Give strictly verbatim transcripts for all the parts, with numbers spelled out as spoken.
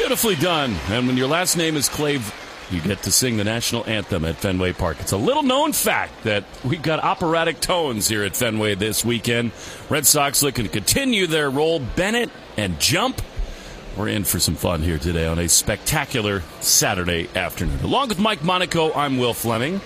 Beautifully done. And when your last name is Clave, you get to sing the national anthem at Fenway Park. It's a little-known fact that we've got operatic tones here at Fenway this weekend. Red Sox looking to continue their role. Bennett and Jump. We're in for some fun here today on a spectacular Saturday afternoon. Along with Mike Monaco, I'm Will Fleming.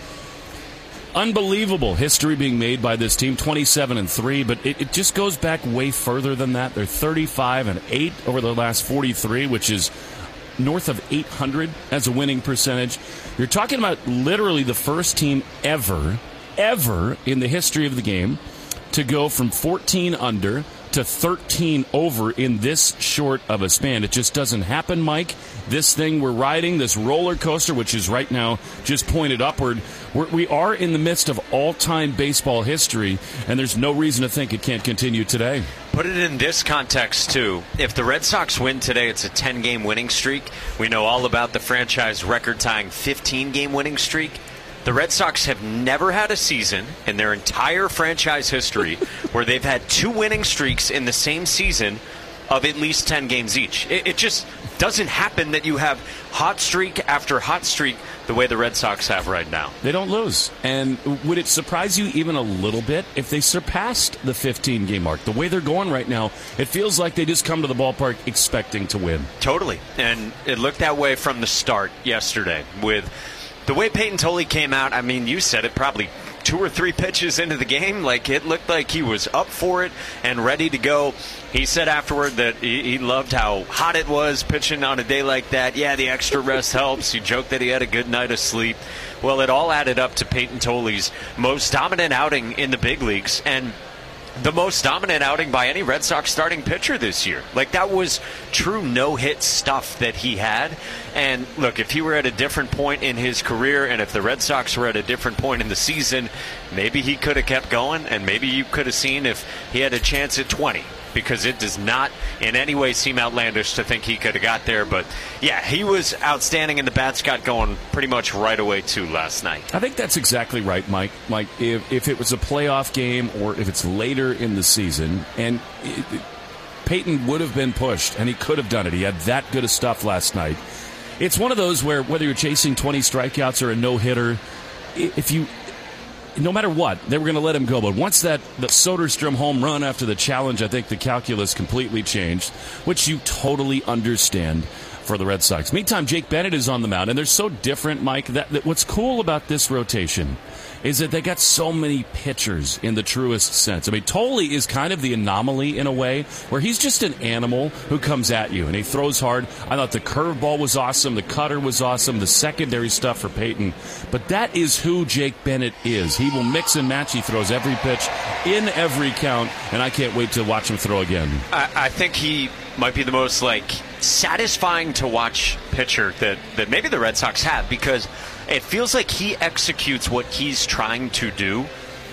Unbelievable history being made by this team, twenty-seven and three, but it, it just goes back way further than that. They're thirty-five and eight over the last forty-three, which is north of eight hundred as a winning percentage. You're talking about literally the first team ever, ever in the history of the game to go from fourteen under to thirteen over in this short of a span. It just doesn't happen, Mike. This thing we're riding, this roller coaster, which is right now just pointed upward, we're, we are in the midst of all-time baseball history, and there's no reason to think it can't continue today. Put it in this context, too. If the Red Sox win today, it's a ten-game winning streak. We know all about the franchise record-tying fifteen-game winning streak. The Red Sox have never had a season in their entire franchise history where they've had two winning streaks in the same season of at least ten games each. It, it just doesn't happen that you have hot streak after hot streak the way the Red Sox have right now. They don't lose. And would it surprise you even a little bit if they surpassed the fifteen-game mark? The way they're going right now, it feels like they just come to the ballpark expecting to win. Totally. And it looked that way from the start yesterday with the way Peyton Tolley came out. I mean, you said it, probably two or three pitches into the game. Like, it looked like he was up for it and ready to go. He said afterward that he, he loved how hot it was pitching on a day like that. Yeah, the extra rest helps. He joked that he had a good night of sleep. Well, it all added up to Peyton Tolley's most dominant outing in the big leagues, and the most dominant outing by any Red Sox starting pitcher this year. Like, that was true no-hit stuff that he had. And look, if he were at a different point in his career, and if the Red Sox were at a different point in the season, maybe he could have kept going, and maybe you could have seen if he had a chance at twenty. Because it does not in any way seem outlandish to think he could have got there. But, yeah, he was outstanding, and the bats got going pretty much right away, too, last night. I think that's exactly right, Mike. Mike, if, if it was a playoff game or if it's later in the season, and it, it, Peyton would have been pushed, and he could have done it. He had that good of stuff last night. It's one of those where whether you're chasing twenty strikeouts or a no-hitter, if you – no matter what, they were going to let him go. But once that the Soderstrom home run after the challenge, I think the calculus completely changed, which you totally understand for the Red Sox. Meantime, Jake Bennett is on the mound, and they're so different, Mike, that, that what's cool about this rotation is that they got so many pitchers in the truest sense. I mean, Tolley is kind of the anomaly in a way, where he's just an animal who comes at you, and he throws hard. I thought the curveball was awesome, the cutter was awesome, the secondary stuff for Peyton. But that is who Jake Bennett is. He will mix and match. He throws every pitch in every count, and I can't wait to watch him throw again. I, I think he might be the most, like, satisfying to watch pitcher that, that maybe the Red Sox have, because it feels like he executes what he's trying to do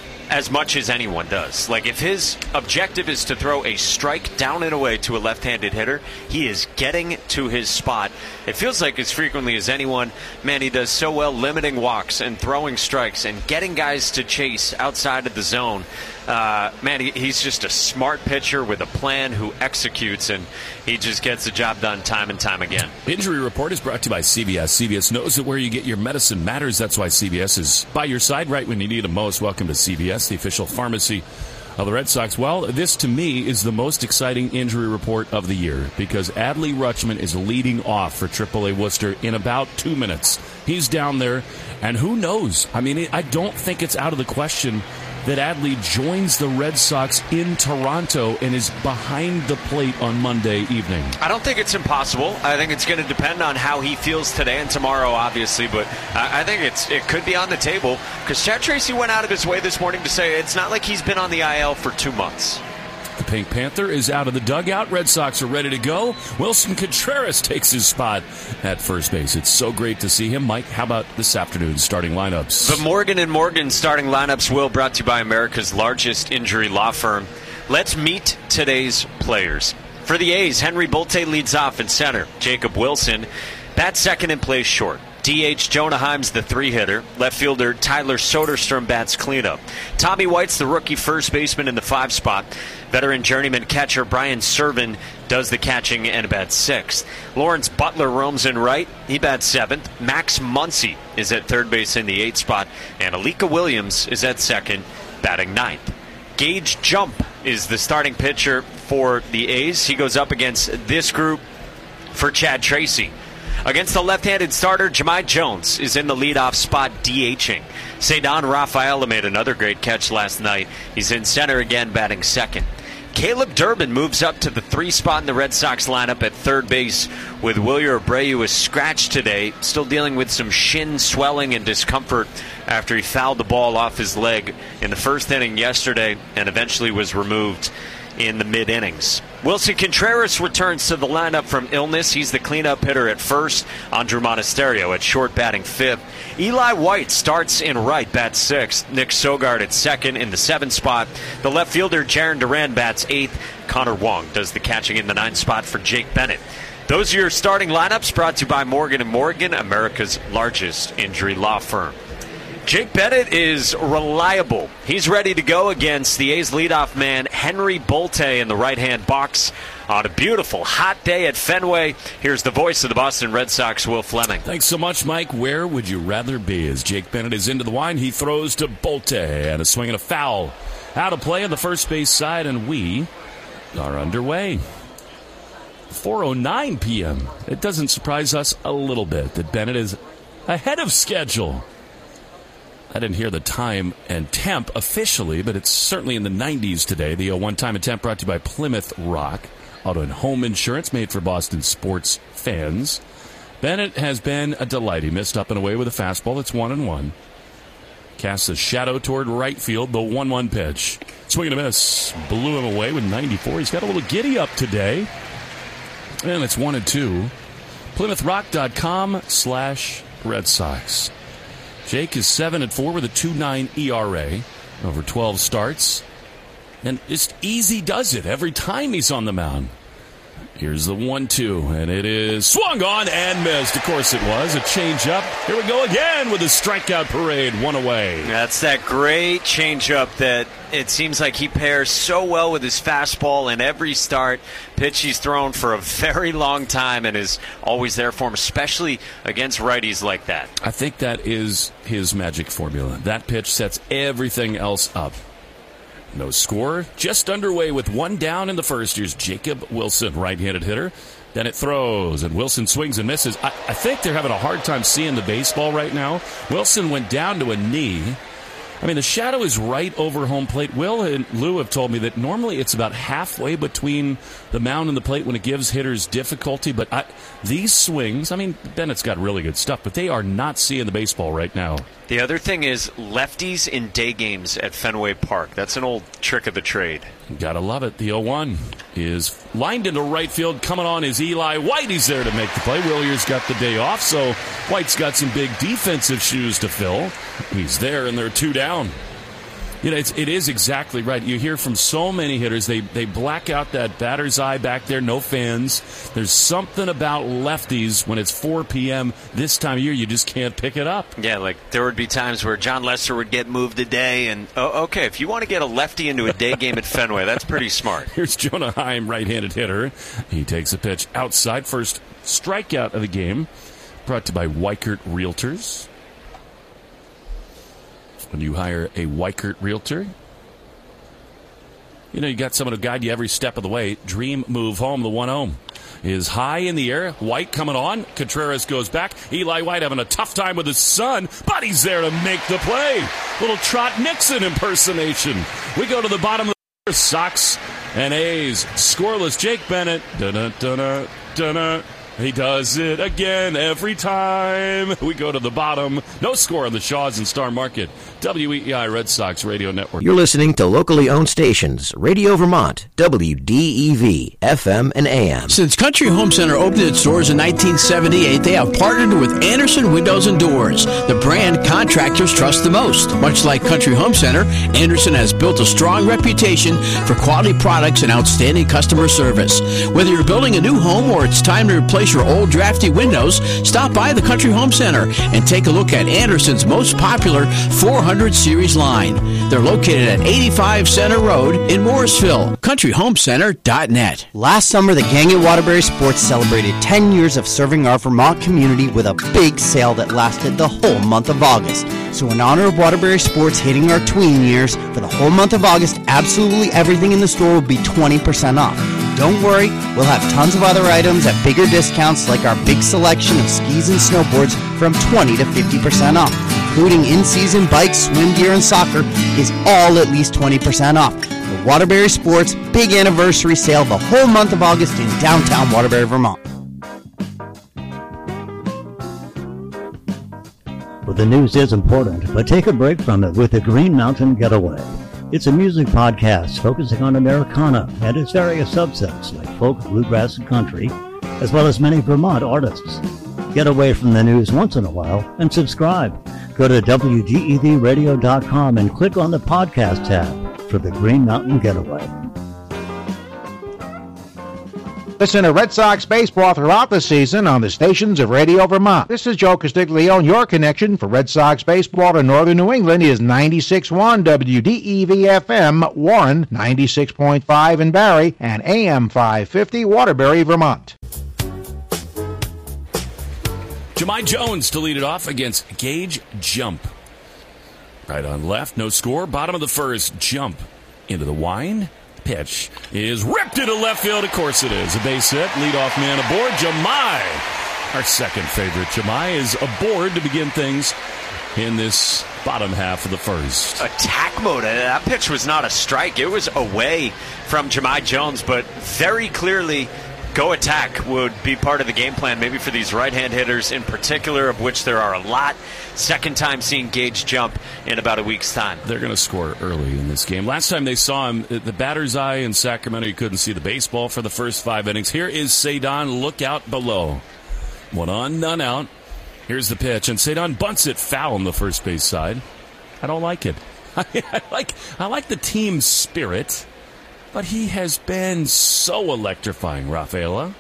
as much as anyone does. Like, if his objective is to throw a strike down and away to a left-handed hitter, he is getting to his spot. It feels like as frequently as anyone. Man, he does so well limiting walks and throwing strikes and getting guys to chase outside of the zone. Uh, man, he, he's just a smart pitcher with a plan who executes, and he just gets the job done time and time again. Injury Report is brought to you by C V S. C V S knows that where you get your medicine matters. That's why C V S is by your side right when you need them most. Welcome to C V S, the official pharmacy of the Red Sox. Well, this to me is the most exciting injury report of the year, because Adley Rutschman is leading off for triple A Worcester in about two minutes. He's down there, and who knows? I mean, I don't think it's out of the question that Adley joins the Red Sox in Toronto and is behind the plate on Monday evening. I don't think it's impossible. I think it's going to depend on how he feels today and tomorrow, obviously, but I think it's it could be on the table, because Chad Tracy went out of his way this morning to say it's not like he's been on the I L for two months. The Pink Panther is out of the dugout. Red Sox are ready to go. Wilson Contreras takes his spot at first base. It's so great to see him. Mike, how about this afternoon's starting lineups? The Morgan and Morgan starting lineups, Will, brought to you by America's largest injury law firm. Let's meet today's players. For the A's, Henry Bolte leads off in center. Jacob Wilson bats second and plays short. D H Jonah Heim's the three-hitter. Left fielder Tyler Soderstrom bats cleanup. Tommy White's the rookie first baseman in the five spot. Veteran journeyman catcher Brian Servin does the catching and bats sixth. Lawrence Butler roams in right. He bats seventh. Max Muncy is at third base in the eighth spot. And Alika Williams is at second, batting ninth. Gage Jump is the starting pitcher for the A's. He goes up against this group for Chad Tracy. Against the left-handed starter, Jahmai Jones is in the leadoff spot DHing. Ceddanne Rafaela made another great catch last night. He's in center again, batting second. Caleb Durbin moves up to the three spot in the Red Sox lineup at third base with Wilyer Abreu is scratched today, still dealing with some shin swelling and discomfort after he fouled the ball off his leg in the first inning yesterday and eventually was removed in the mid-innings. Wilson Contreras returns to the lineup from illness. He's the cleanup hitter at first. Andrew Monasterio at short, batting fifth. Eli White starts in right, bats sixth. Nick Sogard at second in the seventh spot. The left fielder, Jaron Duran, bats eighth. Connor Wong does the catching in the ninth spot for Jake Bennett. Those are your starting lineups, brought to you by Morgan and Morgan, America's largest injury law firm. Jake Bennett is reliable. He's ready to go against the A's leadoff man, Henry Bolte, in the right-hand box on a beautiful, hot day at Fenway. Here's the voice of the Boston Red Sox, Will Fleming. Thanks so much, Mike. Where would you rather be? As Jake Bennett is into the line, he throws to Bolte, and a swing and a foul. Out of play on the first base side, and we are underway. four oh nine p.m. It doesn't surprise us a little bit that Bennett is ahead of schedule. I didn't hear the time and temp officially, but it's certainly in the nineties today. The oh one time and temp brought to you by Plymouth Rock. Auto and home insurance made for Boston sports fans. Bennett has been a delight. He missed up and away with a fastball. It's one and one. Casts a shadow toward right field. The one one pitch. Swing and a miss. Blew him away with ninety-four. He's got a little giddy up today. And it's one and two. Plymouth Rock dot com slash Red Sox. Jake is seven and four with a two point nine E R A over twelve starts. And just easy does it every time he's on the mound. Here's the one two, and it is swung on and missed. Of course it was. A changeup. Here we go again with a strikeout parade. One away. That's that great changeup that it seems like he pairs so well with his fastball in every start. Pitch he's thrown for a very long time and is always there for him, especially against righties like that. I think that is his magic formula. That pitch sets everything else up. No score, just underway with one down in the first. Here's Jacob Wilson, right-handed hitter. Then it throws, and Wilson swings and misses. I, I think they're having a hard time seeing the baseball right now. Wilson went down to a knee. I mean, the shadow is right over home plate. Will and Lou have told me that normally it's about halfway between the mound and the plate when it gives hitters difficulty. But I, these swings, I mean, Bennett's got really good stuff, but they are not seeing the baseball right now. The other thing is lefties in day games at Fenway Park. That's an old trick of the trade. Gotta love it. The oh one is lined into right field. Coming on is Eli White. He's there to make the play. Willier's got the day off, so White's got some big defensive shoes to fill. He's there, and they're two down. You know, it's, it is exactly right. You hear from so many hitters, they, they black out that batter's eye back there, no fans. There's something about lefties when it's four p.m. this time of year, you just can't pick it up. Yeah, like there would be times where John Lester would get moved a day, and, oh, okay, if you want to get a lefty into a day game at Fenway, that's pretty smart. Here's Jonah Heim, right-handed hitter. He takes a pitch outside, first strikeout of the game, brought to you by Weichert Realtors. When you hire a Weichert Realtor, you know, you got someone to guide you every step of the way. Dream move home. The one oh is high in the air. White coming on. Contreras goes back. Eli White having a tough time with his son, but he's there to make the play. Little Trot Nixon impersonation. We go to the bottom of the Sox and A's. Scoreless Jake Bennett. Dun-dun, dun-dun, dun-dun. He does it again every time. We go to the bottom. No score on the Shaws and Star Market. W E E I Red Sox Radio Network. You're listening to locally owned stations. Radio Vermont, W D E V, F M and A M. Since Country Home Center opened its doors in nineteen seventy-eight, they have partnered with Anderson Windows and Doors, the brand contractors trust the most. Much like Country Home Center, Anderson has built a strong reputation for quality products and outstanding customer service. Whether you're building a new home or it's time to replace doors or old drafty windows, stop by the Country Home Center and take a look at Anderson's most popular four hundred series line. They're located at eighty-five Center Road in Morrisville. country home center dot net. Last summer, the gang at Waterbury Sports celebrated ten years of serving our Vermont community with a big sale that lasted the whole month of August. So in honor of Waterbury Sports hitting our tween years, for the whole month of August, absolutely everything in the store will be twenty percent off. Don't worry, we'll have tons of other items at bigger discounts like our big selection of skis and snowboards from twenty to fifty percent off, including in-season bikes, swim gear, and soccer is all at least twenty percent off. The Waterbury Sports Big Anniversary Sale the whole month of August in downtown Waterbury, Vermont. Well, the news is important, but take a break from it with the Green Mountain Getaway. It's a music podcast focusing on Americana and its various subsets like folk, bluegrass, and country, as well as many Vermont artists. Get away from the news once in a while and subscribe. Go to W D E V radio dot com and click on the podcast tab for the Green Mountain Getaway. Listen to Red Sox baseball throughout the season on the stations of Radio Vermont. This is Joe Castiglione, and your connection for Red Sox baseball to Northern New England is ninety-six point one W D E V F M Warren, ninety-six point five in Barrie, and A M five fifty Waterbury, Vermont. Jahmai Jones to lead it off against Gage Jump. Right on left, no score. Bottom of the first, Jump into the wind. Pitch is ripped into left field. Of course it is. A base hit. Leadoff man aboard. Jahmai, our second favorite. Jahmai is aboard to begin things in this bottom half of the first. Attack mode. That pitch was not a strike. It was away from Jahmai Jones, but very clearly go attack would be part of the game plan, maybe for these right-hand hitters in particular, of which there are a lot. Second time seeing Gage Jump in about a week's time. They're going to score early in this game. Last time they saw him, the batter's eye in Sacramento, you couldn't see the baseball for the first five innings. Here is Cedon. Look out below. One on, none out. Here's the pitch, and Cedon bunts it foul on the first base side. I don't like it. I, I like I like the team spirit. But he has been so electrifying, Rafaela.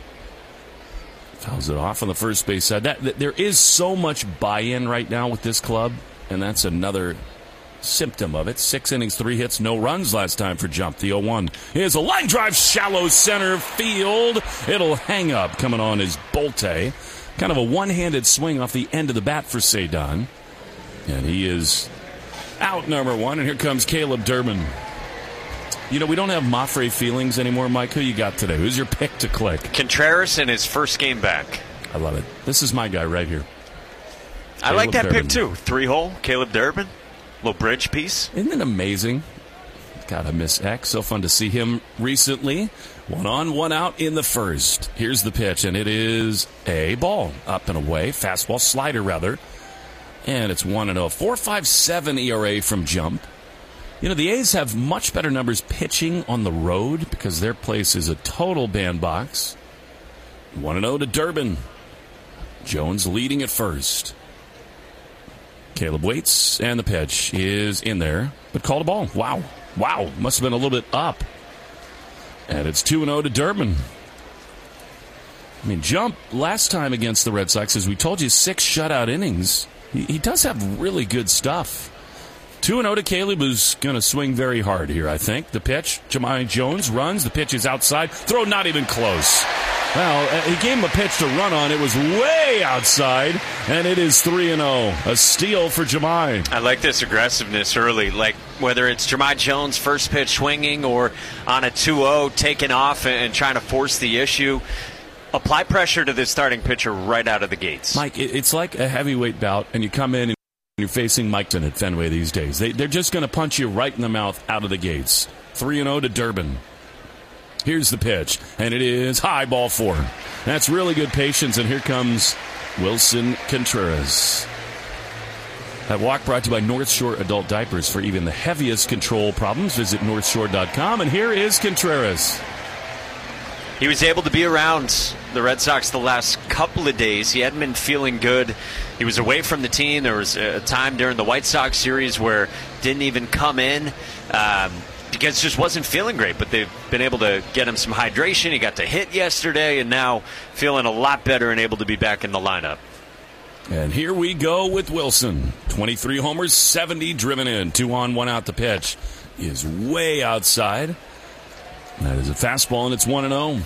Fouls it off on the first base side. That, that there is so much buy-in right now with this club, and that's another symptom of it. Six innings, three hits, no runs last time for Jump. The oh one. Here's a line drive, shallow center field. It'll hang up. Coming on is Bolte. Kind of a one-handed swing off the end of the bat for Cedon. And he is out, number one. And here comes Caleb Durbin. You know, we don't have Mafre feelings anymore, Mike. Who you got today? Who's your pick to click? Contreras in his first game back. I love it. This is my guy right here. I Caleb like that Durbin. Pick, too. Three-hole, Caleb Durbin. Little bridge piece. Isn't it amazing? God, I miss X. So fun to see him recently. One on, one out in the first. Here's the pitch, and it is a ball. Up and away. Fastball, slider, rather. And it's one and oh. four point five seven E R A from Jump. You know, the A's have much better numbers pitching on the road because their place is a total bandbox. one and oh to Durbin. Jones leading at first. Caleb waits, and the pitch is in there, but called a ball. Wow. Wow. Must have been a little bit up. And it's two and oh to Durbin. I mean, Jump, last time against the Red Sox, as we told you, six shutout innings. He, he does have really good stuff. two and oh to Caleb, who's going to swing very hard here, I think. The pitch, Jahmai Jones runs. The pitch is outside. Throw not even close. Well, he gave him a pitch to run on. It was way outside, and it is three and oh. A steal for Jahmai. I like this aggressiveness early, like whether it's Jahmai Jones' first pitch swinging or on a two oh taking off and trying to force the issue. Apply pressure to this starting pitcher right out of the gates. Mike, it's like a heavyweight bout, and you come in and you're facing Mike Tyson at Fenway these days. They, they're just going to punch you right in the mouth out of the gates. three and oh to Durbin. Here's the pitch, and it is high, ball four. That's really good patience, and here comes Wilson Contreras. That walk brought to you by North Shore Adult Diapers. For even the heaviest control problems, visit north shore dot com, and here is Contreras. He was able to be around the Red Sox the last couple of days. He hadn't been feeling good. He was away from the team. There was a time during the White Sox series where didn't even come in. Um, because just wasn't feeling great. But they've been able to get him some hydration. He got to hit yesterday, and now feeling a lot better and able to be back in the lineup. And here we go with Wilson. twenty-three homers, seventy driven in. Two on, one out. The pitch is way outside. That is a fastball, and it's one and oh.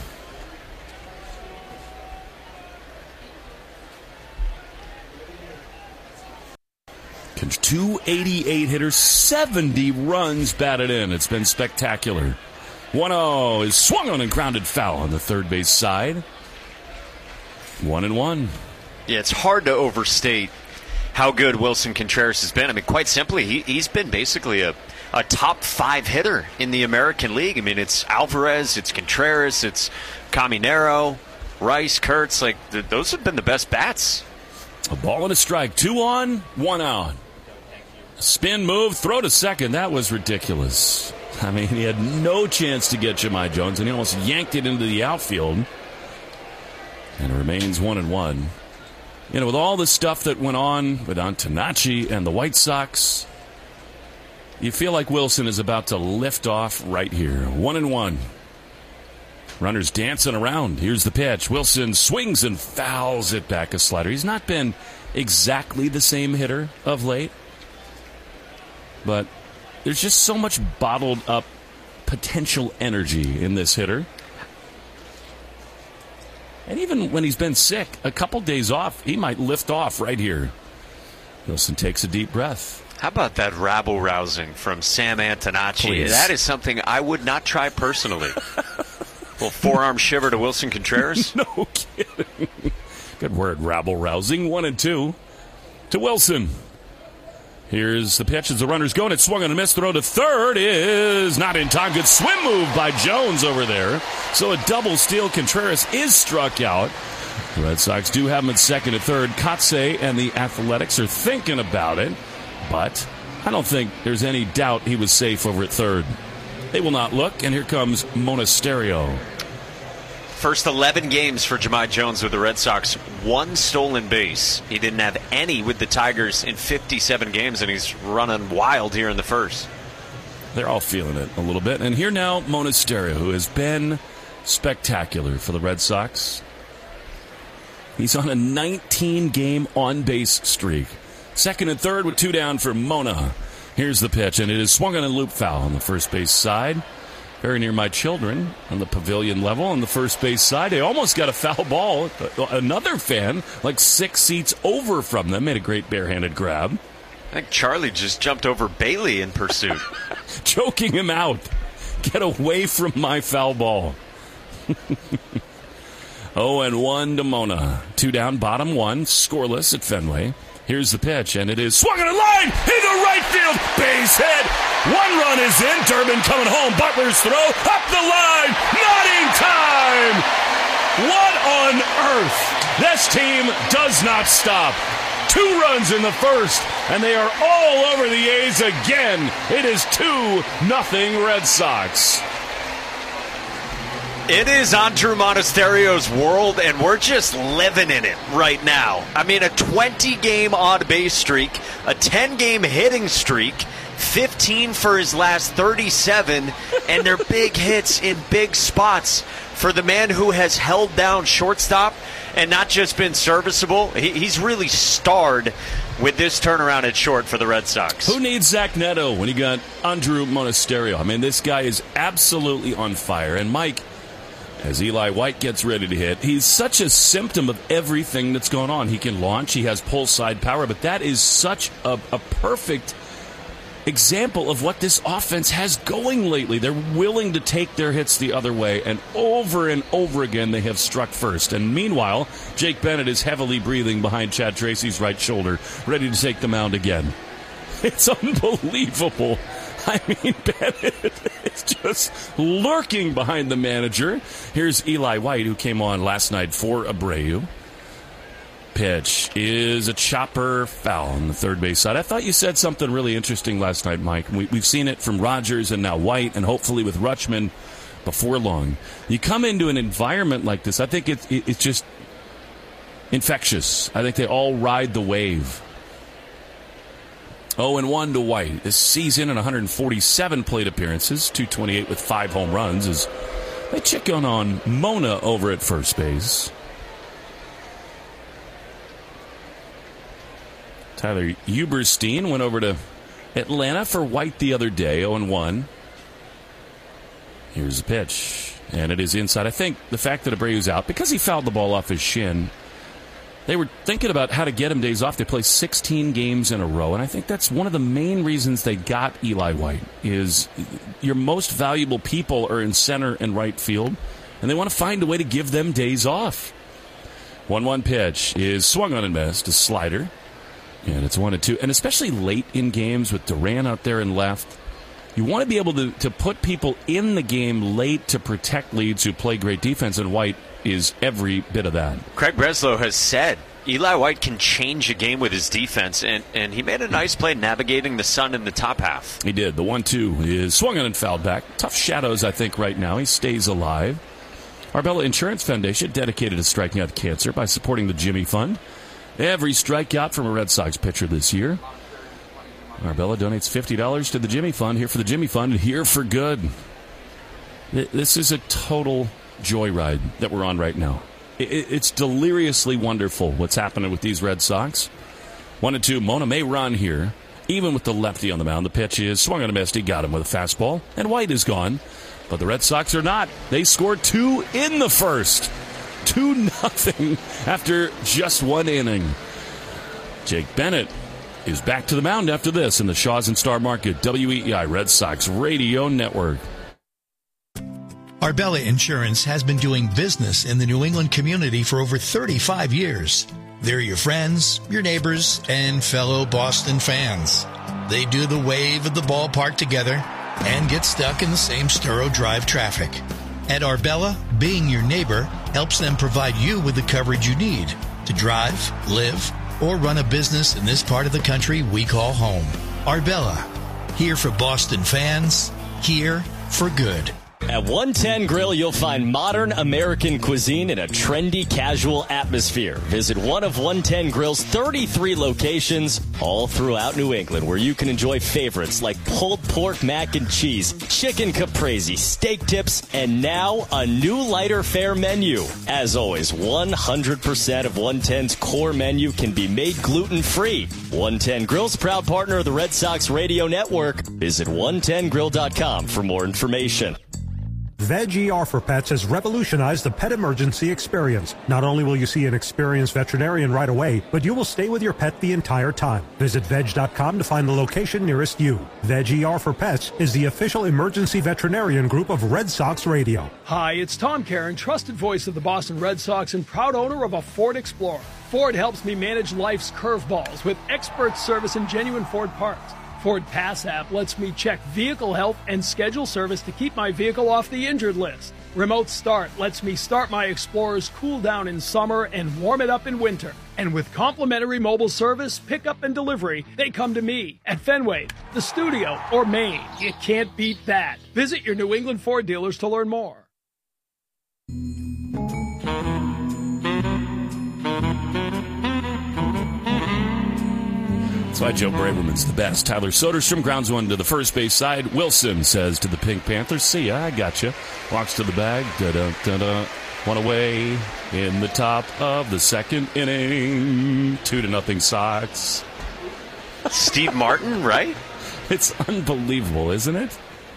two eighty-eight hitter, seventy runs batted in. It's been spectacular. one oh is swung on and grounded foul on the third base side. One and one. Yeah, it's hard to overstate how good Wilson Contreras has been. I mean, quite simply, he, he's been basically a, a top five hitter in the American League. I mean, it's Alvarez, it's Contreras, it's Caminero, Rice, Kurtz. Like, th- those have been the best bats. A ball and a strike. Two on, one out. Spin move, throw to second. That was ridiculous. I mean, he had no chance to get Jahmai Jones, and he almost yanked it into the outfield. And it remains one and one. You know, with all the stuff that went on with Antonacci and the White Sox, you feel like Wilson is about to lift off right here. One and one. Runners dancing around. Here's the pitch. Wilson swings and fouls it back a slider. He's not been exactly the same hitter of late, but there's just so much bottled up potential energy in this hitter. And even when he's been sick, a couple days off, he might lift off right here. Wilson takes a deep breath. How about that rabble-rousing from Sam Antonacci? Please. That is something I would not try personally. Little forearm shiver to Wilson Contreras. No kidding. Good word, rabble-rousing. One and two to Wilson. Here's the pitch as the runner's going. It's swung on a miss. Throw to third is not in time. Good swim move by Jones over there. So a double steal. Contreras is struck out. The Red Sox do have him at second and third. Kotsay and the Athletics are thinking about it, but I don't think there's any doubt he was safe over at third. They will not look, and here comes Monasterio. First eleven games for Jahmai Jones with the Red Sox, one stolen base. He didn't have any with the Tigers in fifty-seven games, and he's running wild here in the first. They're all feeling it a little bit. And here now, Monasterio, who has been spectacular for the Red Sox. He's on a nineteen-game on-base streak. Second and third with two down for Mona. Here's the pitch, and it is swung on a loop foul on the first base side. Very near my children on the pavilion level on the first base side. They almost got a foul ball. Another fan, like six seats over from them, made a great barehanded grab. I think Charlie just jumped over Bailey in pursuit. Choking him out. Get away from my foul ball. oh and one to Mona. Two down, bottom one, scoreless at Fenway. Here's the pitch, and it is swung on a line into right field. Base hit. One run is in. Durbin coming home. Butler's throw up the line. Not in time. What on earth? This team does not stop. Two runs in the first, and they are all over the A's again. It is two nothing Red Sox. It is Andrew Monasterio's world, and we're just living in it right now. I mean, a twenty-game odd-base streak, a ten-game hitting streak, fifteen for his last thirty-seven, and they're big hits in big spots for the man who has held down shortstop and not just been serviceable. He, he's really starred with this turnaround at short for the Red Sox. Who needs Zach Neto when you got Andrew Monasterio? I mean, this guy is absolutely on fire. And Mike, as Eli White gets ready to hit, he's such a symptom of everything that's going on. He can launch, he has pull side power, but that is such a, a perfect example of what this offense has going lately. They're willing to take their hits the other way, and over and over again they have struck first. And meanwhile, Jake Bennett is heavily breathing behind Chad Tracy's right shoulder, ready to take the mound again. It's unbelievable. I mean, Bennett is just lurking behind the manager. Here's Eli White, who came on last night for Abreu. Pitch is a chopper foul on the third base side. I thought you said something really interesting last night, Mike. We, we've seen it from Rogers and now White, and hopefully with Rutschman before long. You come into an environment like this, I think it, it, it's just infectious. I think they all ride the wave. oh and one to White. This season in one hundred forty-seven plate appearances, two twenty-eight with five home runs, as they check in on Mona over at first base. Tyler Huberstein went over to Atlanta for White the other day, oh and one. Here's the pitch, and it is inside. I think the fact that Abreu's out, because he fouled the ball off his shin, they were thinking about how to get him days off. They play sixteen games in a row, and I think that's one of the main reasons they got Eli White, is your most valuable people are in center and right field, and they want to find a way to give them days off. one one pitch is swung on and missed, a slider, and it's one and two. And especially late in games with Duran out there and left, you want to be able to, to put people in the game late to protect leads who play great defense, and White is every bit of that. Craig Breslow has said Eli White can change a game with his defense, and, and he made a nice play navigating the sun in the top half. He did. The one two is swung on and fouled back. Tough shadows, I think, right now. He stays alive. Arbella Insurance Foundation dedicated to striking out cancer by supporting the Jimmy Fund. Every strikeout from a Red Sox pitcher this year. Arbella donates fifty dollars to the Jimmy Fund. Here for the Jimmy Fund, here for good. This is a total joyride that we're on right now. It's deliriously wonderful what's happening with these Red Sox. One and two, Mona may run here, even with the lefty on the mound. The pitch is swung on a missed. He got him with a fastball, and White is gone. But the Red Sox are not. They scored two in the first. Two nothing after just one inning. Jake Bennett is back to the mound after this in the Shaw's and Star Market W E E I Red Sox Radio Network. Arbella Insurance has been doing business in the New England community for over thirty-five years. They're your friends, your neighbors, and fellow Boston fans. They do the wave at the ballpark together and get stuck in the same Sturo Drive traffic. At Arbella, being your neighbor helps them provide you with the coverage you need to drive, live, or run a business in this part of the country we call home. Arbella, here for Boston fans, here for good. At one ten Grill, you'll find modern American cuisine in a trendy, casual atmosphere. Visit one of one ten Grill's thirty-three locations all throughout New England, where you can enjoy favorites like pulled pork mac and cheese, chicken caprese, steak tips, and now a new lighter fare menu. As always, one hundred percent of one ten's core menu can be made gluten-free. one ten Grill's proud partner of the Red Sox Radio Network. Visit one ten grill dot com for more information. Veg E R for Pets has revolutionized the pet emergency experience. Not only will you see an experienced veterinarian right away, but you will stay with your pet the entire time. Visit veg dot com to find the location nearest you. Veg E R for Pets is the official emergency veterinarian group of Red Sox Radio. Hi, it's Tom Caron, trusted voice of the Boston Red Sox and proud owner of a Ford Explorer. Ford helps me manage life's curveballs with expert service and genuine Ford parts. Ford Pass app lets me check vehicle health and schedule service to keep my vehicle off the injured list. Remote Start lets me start my Explorer's cool down in summer and warm it up in winter. And with complimentary mobile service, pickup and delivery, they come to me at Fenway, the studio, or Maine. You can't beat that. Visit your New England Ford dealers to learn more. That's why Joe Braverman's the best. Tyler Soderstrom grounds one to the first base side. Wilson says to the Pink Panthers, see ya, I got you. Walks to the bag. Da-da-da-da. One away in the top of the second inning. Two to nothing Sox. Steve Martin, right? It's unbelievable, isn't it?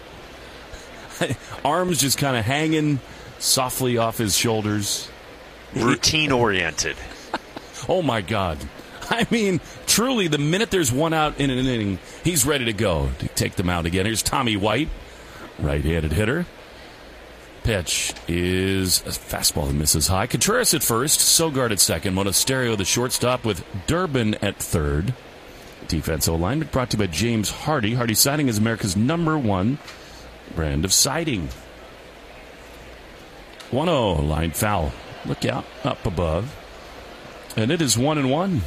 Arms just kind of hanging softly off his shoulders. Routine-oriented. Oh, my God. I mean, truly, the minute there's one out in an inning, he's ready to go to take them out again. Here's Tommy White, right-handed hitter. Pitch is a fastball that misses high. Contreras at first, Sogard at second. Monasterio, the shortstop, with Durbin at third. Defensive alignment brought to you by James Hardy. Hardy Siding is America's number one brand of siding. one oh, line foul. Look out, up above. And it is one and one.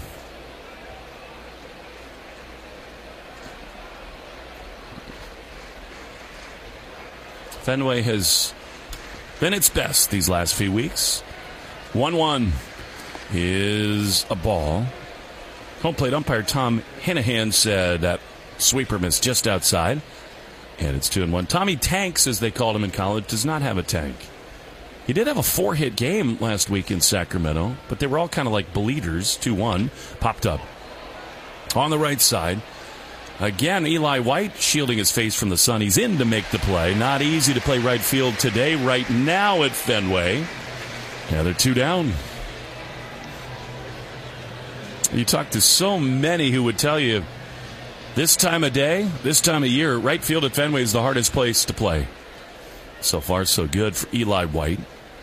Fenway has been its best these last few weeks. one one is a ball. Home plate umpire Tom Hinahan said that sweeper missed just outside, and it's two and one. Tommy Tanks, as they called him in college, does not have a tank. He did have a four-hit game last week in Sacramento, but they were all kind of like bleeders. two one, popped up. On the right side, again, Eli White shielding his face from the sun. He's in to make the play. Not easy to play right field today, right now at Fenway. Yeah, they're two down. You talk to so many who would tell you this time of day, this time of year, right field at Fenway is the hardest place to play. So far, so good for Eli White.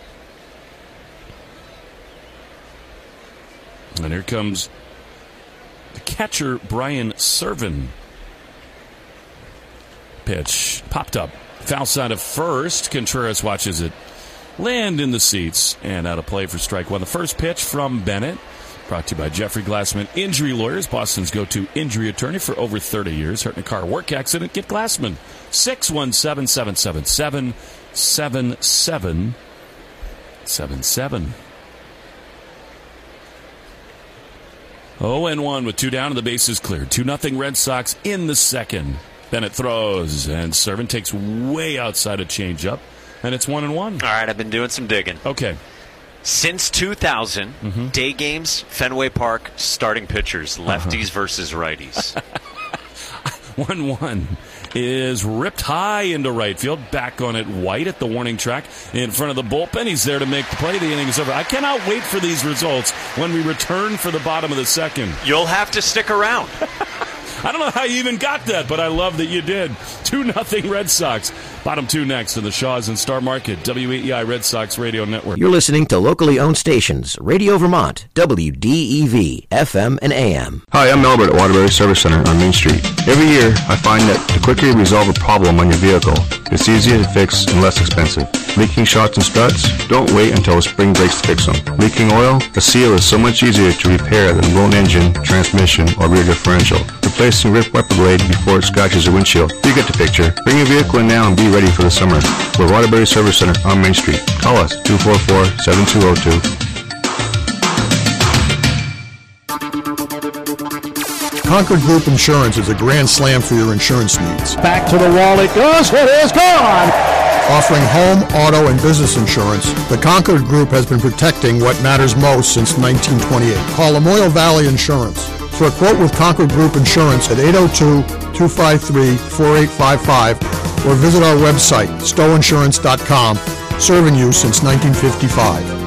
And here comes the catcher, Brian Servin. Pitch popped up. Foul side of first. Contreras watches it land in the seats and out of play for strike one. The first pitch from Bennett. Brought to you by Jeffrey Glassman Injury Lawyers, Boston's go-to injury attorney for over thirty years. Hurt in a car work accident? Get Glassman. six one seven, seven seven seven, seven seven seven seven. oh and one with two down and the bases cleared. two nothing Red Sox in the second. Bennett throws, and Servin takes way outside a changeup, and it's one and one. All right, I've been doing some digging. Okay. Since two thousand, mm-hmm. day games, Fenway Park, starting pitchers, lefties uh-huh. versus righties. one one is ripped high into right field. Back on it, White at the warning track in front of the bullpen. He's there to make the play. The inning is over. I cannot wait for these results when we return for the bottom of the second. You'll have to stick around. I don't know how you even got that, but I love that you did. two nothing Red Sox. Bottom two next in the Shaws and Star Market, W E E I Red Sox Radio Network. You're listening to locally owned stations, Radio Vermont, W D E V, F M and A M. Hi, I'm Albert at Waterbury Service Center on Main Street. Every year, I find that the quicker you resolve a problem on your vehicle, it's easier to fix and less expensive. Leaking shocks and struts? Don't wait until a spring breaks to fix them. Leaking oil? A seal is so much easier to repair than a blown engine, transmission, or rear differential. Replacing ripped wiper blade before it scratches your windshield. You get the picture. Bring your vehicle in now and be ready for the summer. We're Waterbury Service Center on Main Street. Call us, two four four, seven two zero two. Concord Group Insurance is a grand slam for your insurance needs. Back to the wall it goes. It is gone. Offering home, auto, and business insurance, the Concord Group has been protecting what matters most since nineteen twenty-eight. Call Lamoille Valley Insurance for a quote with Concord Group Insurance at eight oh two, two five three, four eight five five or visit our website, stowe insurance dot com, serving you since nineteen fifty-five.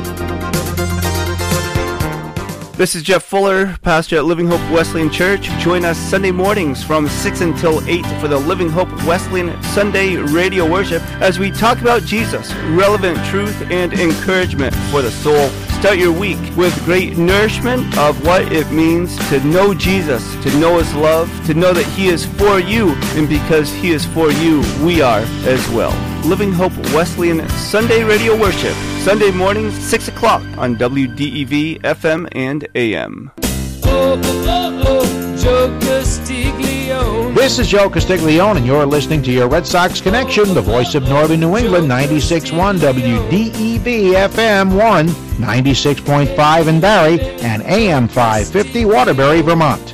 This is Jeff Fuller, pastor at Living Hope Wesleyan Church. Join us Sunday mornings from six until eight for the Living Hope Wesleyan Sunday radio worship as we talk about Jesus, relevant truth and encouragement for the soul. Start your week with great nourishment of what it means to know Jesus, to know His love, to know that He is for you, and because He is for you, we are as well. Living Hope Wesleyan Sunday radio worship, Sunday mornings, six o'clock on W D E V, F M and A M. Oh, oh, oh, Joe Castiglione. This is Joe Castiglione, and you're listening to your Red Sox Connection, the voice of Northern New England, ninety-six point one W D E V, F M one, ninety-six point five in Barrie, and A M five fifty Waterbury, Vermont.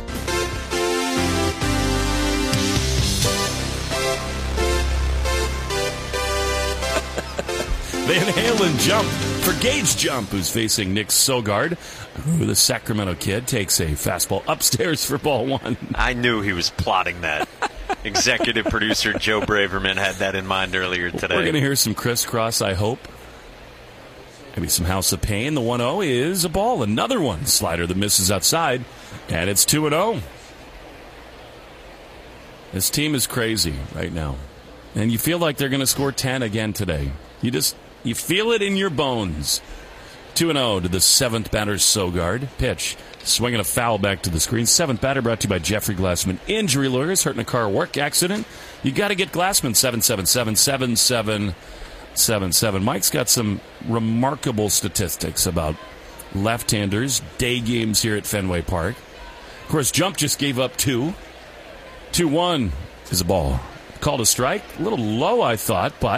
They inhale and jump for Gage Jump, who's facing Nick Sogard, who the Sacramento kid takes a fastball upstairs for ball one. I knew he was plotting that. Executive producer Joe Braverman had that in mind earlier today. We're going to hear some crisscross, I hope. Maybe some House of Pain. The one oh is a ball. Another one. Slider that misses outside. And it's two and oh. This team is crazy right now. And you feel like they're going to score ten again today. You just... You feel it in your bones. two and oh to the seventh batter, Sogard. Pitch. Swinging a foul back to the screen. Seventh batter brought to you by Jeffrey Glassman Injury Lawyers. Hurt in a car work accident. You got to get Glassman. seven seven seven, seven seven seven seven. Mike's got some remarkable statistics about left-handers. Day games here at Fenway Park. Of course, Jump just gave up two. two one is a ball. Called a strike. A little low, I thought, but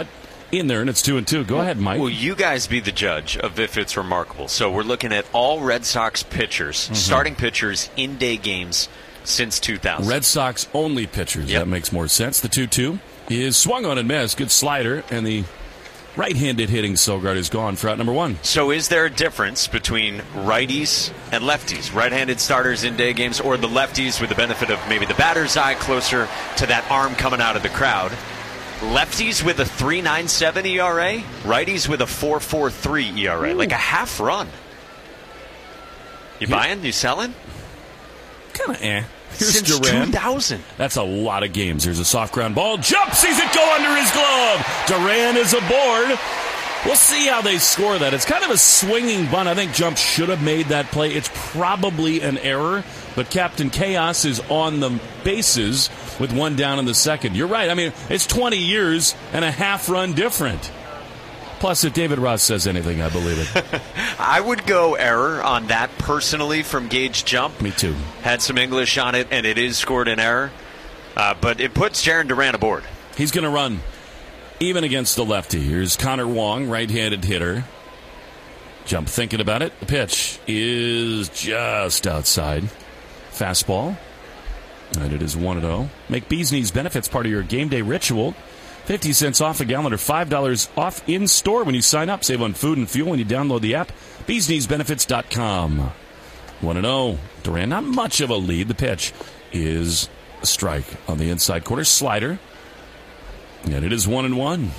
in there, and it's two and two. Go ahead, Mike. Will you guys be the judge of if it's remarkable? So we're looking at all Red Sox pitchers, mm-hmm. starting pitchers in day games since two thousand. Red Sox only pitchers. Yep. That makes more sense. The two two is swung on and missed. Good slider, and the right-handed hitting Sogard is gone for out number one. So is there a difference between righties and lefties, right-handed starters in day games, or the lefties with the benefit of maybe the batter's eye closer to that arm coming out of the crowd? Lefties with a three point nine seven E R A, righties with a four point four three E R A, Ooh. Like a half run. You yeah. buying? You selling? Kind of eh. Here's Since Duran. two thousand. That's a lot of games. There's a soft ground ball. Jump, sees it go under his glove. Duran is aboard. We'll see how they score that. It's kind of a swinging bunt. I think Jump should have made that play. It's probably an error, but Captain Chaos is on the bases with one down in the second. You're right. I mean, it's twenty years and a half run different. Plus, if David Ross says anything, I believe it. I would go error on that personally from Gage Jump. Me too. Had some English on it, and it is scored an error. Uh, but it puts Jarren Duran aboard. He's going to run even against the lefty. Here's Connor Wong, right-handed hitter. Jump thinking about it. The pitch is just outside. Fastball. And it is one and oh. Make Bees-Knees benefits part of your game day ritual. fifty cents off a gallon or five dollars off in-store when you sign up. Save on food and fuel when you download the app. bees knees benefits dot com. one and oh. Duran, not much of a lead. The pitch is a strike on the inside corner. Slider. And it is one and one.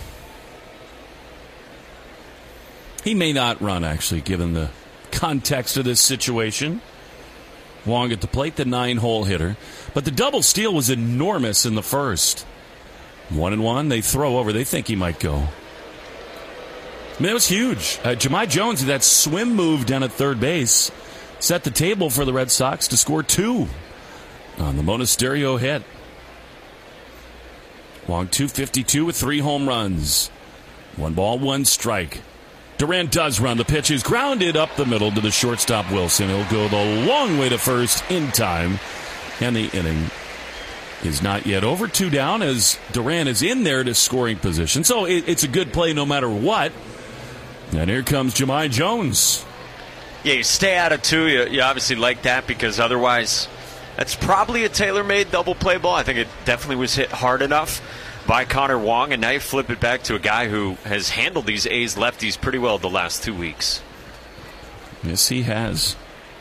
He may not run, actually, given the context of this situation. Wong at the plate, the nine-hole hitter. But the double steal was enormous in the first. One and one, they throw over. They think he might go. I mean, that was huge. Uh, Jahmai Jones, that swim move down at third base, set the table for the Red Sox to score two on the Monasterio hit. Wong two fifty-two with three home runs. One ball, one strike. Duran does run. The pitch is grounded up the middle to the shortstop Wilson. He'll go the long way to first in time. And the inning is not yet over. Two down as Duran is in there to scoring position. So it, it's a good play no matter what. And here comes Jahmai Jones. Yeah, you stay out of two. You, you obviously like that because otherwise that's probably a tailor-made double play ball. I think it definitely was hit hard enough by Connor Wong, and now you flip it back to a guy who has handled these A's lefties pretty well the last two weeks. Yes, he has.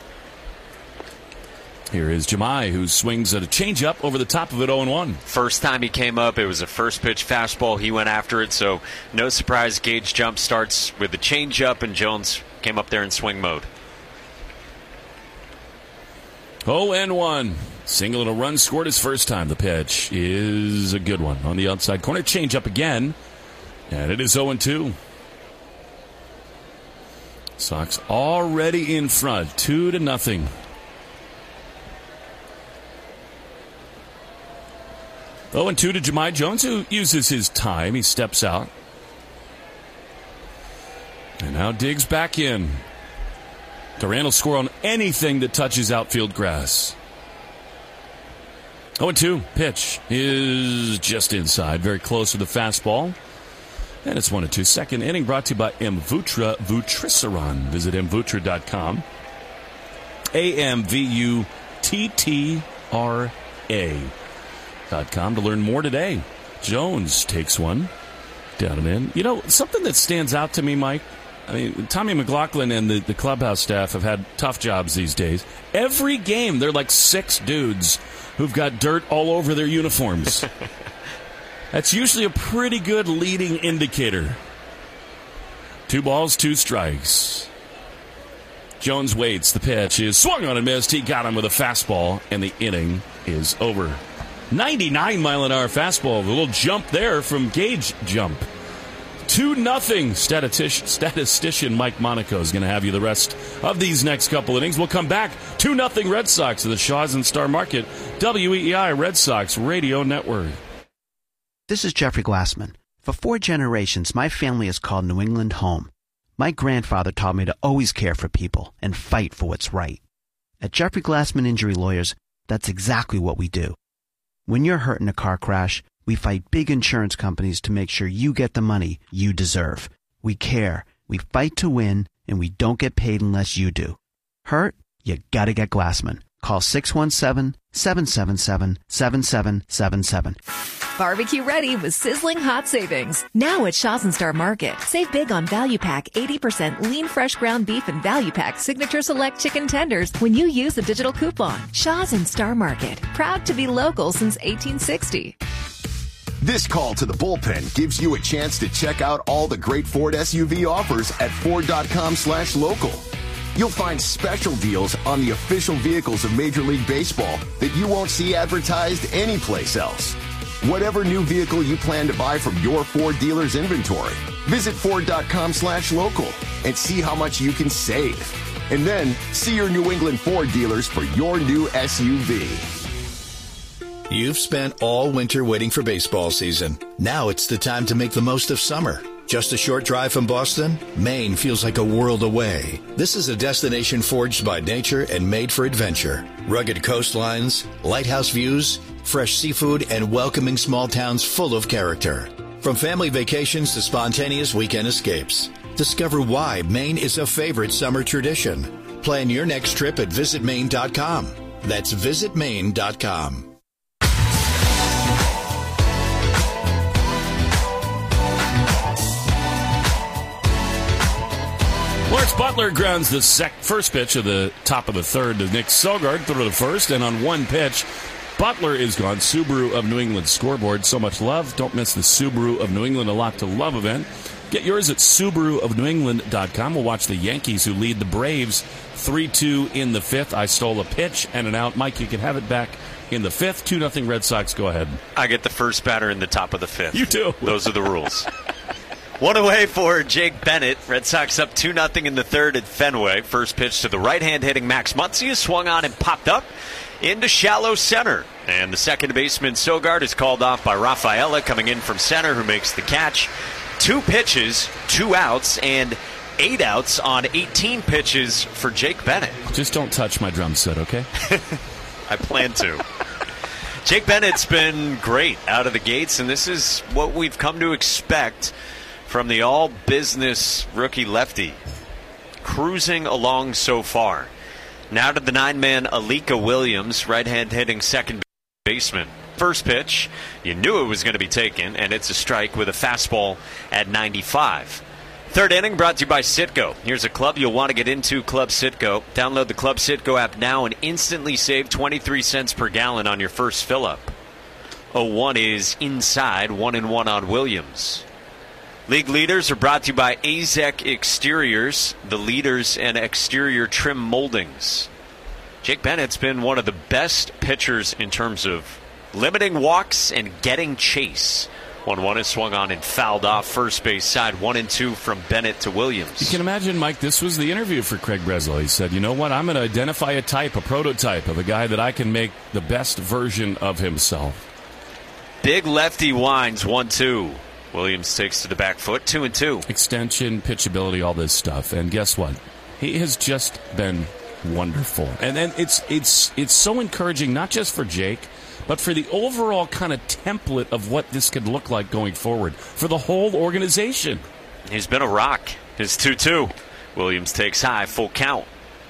Here is Jahmai, who swings at a changeup over the top of it, oh and one. First time he came up, it was a first-pitch fastball. He went after it, so no surprise Gage Jump starts with the changeup, and Jones came up there in swing mode. oh and one. Single and a run scored his first time. The pitch is a good one on the outside corner. Changeup again, and it is oh and two. Sox already in front, two to nothing. oh and two to Jahmai Jones, who uses his time. He steps out. And now digs back in. Duran will score on anything that touches outfield grass. oh and two. Pitch is just inside. Very close to the fastball. And it's one and two. Second inning brought to you by Amvutra Vutrisiran. Visit M Vutra dot com. A M V U T T R A. Dot com to learn more today. Jones takes one down and in. You know, something that stands out to me, Mike, I mean, Tommy McLaughlin and the, the clubhouse staff have had tough jobs these days. Every game, they're like six dudes who've got dirt all over their uniforms. That's usually a pretty good leading indicator. Two balls, two strikes. Jones waits. The pitch is swung on and missed. He got him with a fastball, and the inning is over. ninety-nine mile an hour fastball. A little jump there from Gage Jump. two nothing. Statistician, statistician Mike Monaco is going to have you the rest of these next couple innings. We'll come back. two nothing Red Sox to the Shaws and Star Market. W E E I Red Sox Radio Network. This is Jeffrey Glassman. For four generations, my family has called New England home. My grandfather taught me to always care for people and fight for what's right. At Jeffrey Glassman Injury Lawyers, that's exactly what we do. When you're hurt in a car crash, We fight big insurance companies to make sure you get the money you deserve. We care. We fight to win, and we don't get paid unless you do. Hurt? You gotta get Glassman. Call six one seven, seven seven seven, seven seven seven seven. Barbecue ready with sizzling hot savings. Now at Shaw's and Star Market. Save big on Value Pack eighty percent lean fresh ground beef and Value Pack Signature Select chicken tenders when you use the digital coupon. Shaw's and Star Market. Proud to be local since eighteen sixty. This call to the bullpen gives you a chance to check out all the great Ford S U V offers at Ford.com slash local. You'll find special deals on the official vehicles of Major League Baseball that you won't see advertised anyplace else. Whatever new vehicle you plan to buy from your Ford dealer's inventory, visit Ford.com slash local and see how much you can save. And then see your New England Ford dealers for your new S U V. You've spent all winter waiting for baseball season. Now it's the time to make the most of summer. Just a short drive from Boston, Maine feels like a world away. This is a destination forged by nature and made for adventure. Rugged coastlines, lighthouse views, fresh seafood, and welcoming small towns full of character. From family vacations to spontaneous weekend escapes. Discover why Maine is a favorite summer tradition. Plan your next trip at visit maine dot com. That's visit maine dot com. Lawrence Butler grounds the sec- first pitch of the top of the third to Nick Sogard through the first, and on one pitch, Butler is gone. Subaru of New England scoreboard. So much love. Don't miss the Subaru of New England A Lot to Love event. Get yours at Subaru of New England dot com. We'll watch the Yankees, who lead the Braves three two in the fifth. I stole a pitch and an out. Mike, you can have it back in the fifth. two nothing Red Sox. Go ahead. I get the first batter in the top of the fifth. You too. Those are the rules. One away for Jake Bennett. Red Sox up two nothing in the third at Fenway. First pitch to the right-hand hitting Max Muncy is swung on and popped up into shallow center. And the second baseman, Sogard, is called off by Rafaela coming in from center, who makes the catch. Two pitches, two outs, and eight outs on eighteen pitches for Jake Bennett. Just don't touch my drum set, okay? I plan to. Jake Bennett's been great out of the gates, and this is what we've come to expect from the all-business rookie lefty. Cruising along so far. Now to the nine-man Alika Williams, right-hand hitting second baseman. First pitch, you knew it was going to be taken, and it's a strike with a fastball at ninety-five. Third inning brought to you by Citgo. Here's a club you'll want to get into, Club Citgo. Download the Club Citgo app now and instantly save twenty-three cents per gallon on your first fill-up. oh one is inside, one and one on Williams. League leaders are brought to you by A Z E C Exteriors, the leaders in exterior trim moldings. Jake Bennett's been one of the best pitchers in terms of limiting walks and getting chase. one one is swung on and fouled off first base side. one and two from Bennett to Williams. You can imagine, Mike, this was the interview for Craig Breslow. He said, you know what, I'm going to identify a type, a prototype of a guy that I can make the best version of himself. Big lefty winds, one two. Williams takes to the back foot, two and two. Extension, pitchability, all this stuff. And guess what? He has just been wonderful. And then it's it's it's so encouraging, not just for Jake, but for the overall kind of template of what this could look like going forward for the whole organization. He's been a rock. His two two. Williams takes high, full count.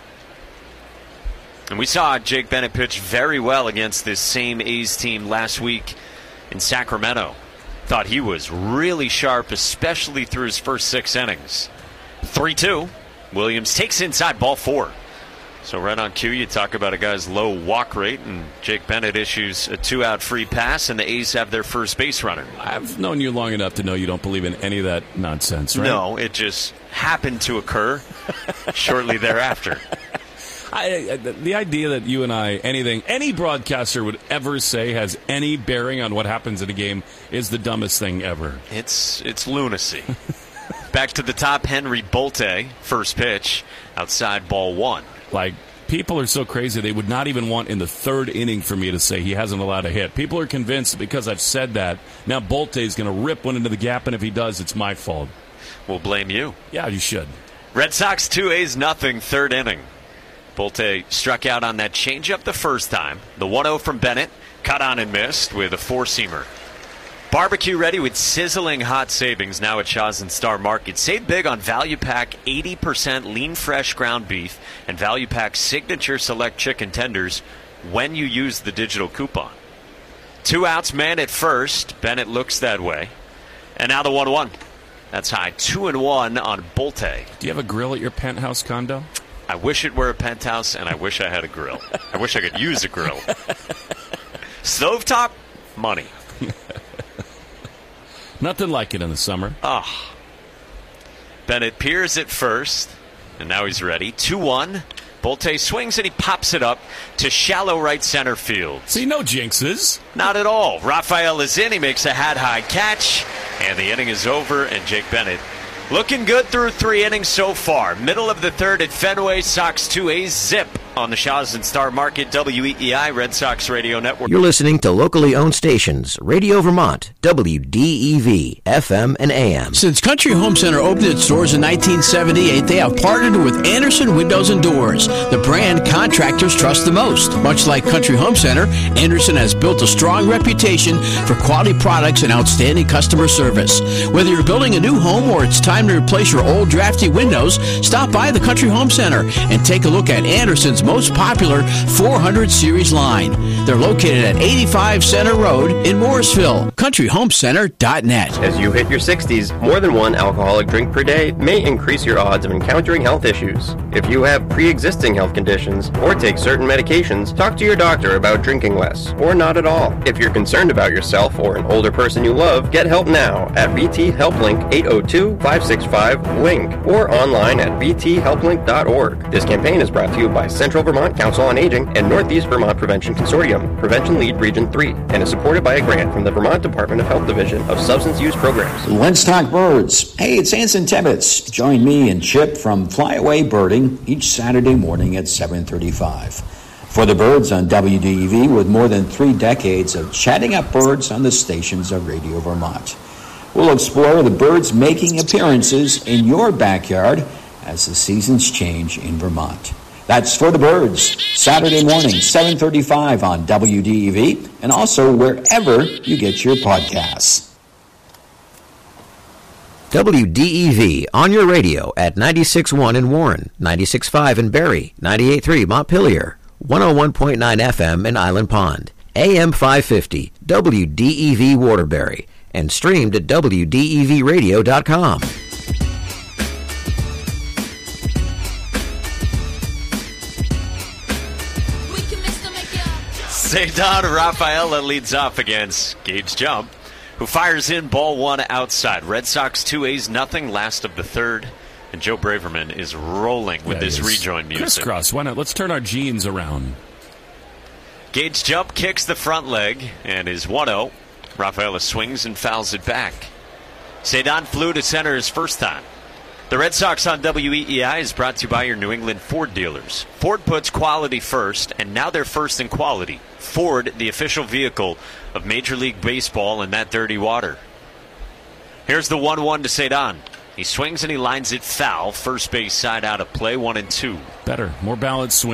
And we saw Jake Bennett pitch very well against this same A's team last week in Sacramento. Thought he was really sharp, especially through his first six innings. three two. Williams takes inside, ball four. So right on cue, you talk about a guy's low walk rate, and Jake Bennett issues a two-out free pass, and the A's have their first base runner. I've known you long enough to know you don't believe in any of that nonsense, right? No, it just happened to occur shortly thereafter. I, the idea that you and I, anything, any broadcaster would ever say has any bearing on what happens in a game is the dumbest thing ever. It's it's lunacy. Back to the top, Henry Bolte, first pitch, outside ball one. Like, people are so crazy they would not even want in the third inning for me to say he hasn't allowed a hit. People are convinced because I've said that, now Bolte is going to rip one into the gap, and if he does, it's my fault. We'll blame you. Yeah, you should. Red Sox two, A's nothing, third inning. Bolte struck out on that changeup the first time. The one oh from Bennett, cut on and missed with a four-seamer. Barbecue ready with sizzling hot savings now at Shaw's and Star Market. Save big on Value Pack eighty percent lean fresh ground beef and Value Pack signature select chicken tenders when you use the digital coupon. Two outs, man at first. Bennett looks that way. And now the one one. That's high. Two and one on Bolte. Do you have a grill at your penthouse condo? I wish it were a penthouse, and I wish I had a grill. I wish I could use a grill. Stovetop, money. Nothing like it in the summer. Ah. Oh. Bennett peers at first, and now he's ready. two one. Bolte swings and he pops it up to shallow right center field. See, no jinxes. Not at all. Rafael is in. He makes a hat-high catch, and the inning is over, and Jake Bennett looking good through three innings so far. Middle of the third at Fenway. Sox two A's zip on the Shaw's and Star Market, W E E I, Red Sox Radio Network. You're listening to locally owned stations, Radio Vermont, W D E V, F M and A M. Since Country Home Center opened its doors in nineteen seventy-eight, they have partnered with Anderson Windows and Doors, the brand contractors trust the most. Much like Country Home Center, Anderson has built a strong reputation for quality products and outstanding customer service. Whether you're building a new home or it's time to replace your old drafty windows, stop by the Country Home Center and take a look at Anderson's most popular four hundred series line. They're located at eighty-five Center Road in Morrisville. country home center dot net. As you hit your sixties, more than one alcoholic drink per day may increase your odds of encountering health issues. If you have pre-existing health conditions or take certain medications, talk to your doctor about drinking less or not at all. If you're concerned about yourself or an older person you love, get help now at V T HelpLink eight oh two, five six five, link or online at v t help link dot org. This campaign is brought to you by Central Vermont Council on Aging and Northeast Vermont Prevention Consortium, Prevention Lead Region three, and is supported by a grant from the Vermont Department of Health Division of Substance Use Programs. Let's talk birds. Hey, it's Anson Tibbetts. Join me and Chip from Flyaway Birding each Saturday morning at seven thirty-five. For the birds on W D E V, with more than three decades of chatting up birds on the stations of Radio Vermont. We'll explore the birds making appearances in your backyard as the seasons change in Vermont. That's For the Birds, Saturday morning, seven thirty-five on W D E V, and also wherever you get your podcasts. W D E V on your radio at ninety-six point one in Warren, ninety-six point five in Barrie, ninety-eight point three Montpelier, one oh one point nine F M in Island Pond, A M five fifty, W D E V Waterbury, and streamed at W D E V radio dot com. Cedar Rafaela leads off against Gage Jump, who fires in ball one outside. Red Sox two A's nothing, last of the third. And Joe Braverman is rolling with yeah, this rejoin music. Crisscross, why not? Let's turn our genes around. Gage Jump kicks the front leg and is one oh. Rafaela swings and fouls it back. Cedar flew to center his first time. The Red Sox on W E E I is brought to you by your New England Ford dealers. Ford puts quality first, and now they're first in quality. Ford, the official vehicle of Major League Baseball in that dirty water. Here's the one one to Cedar. He swings and he lines it foul. First base side out of play, one and two. Better, more balanced swing.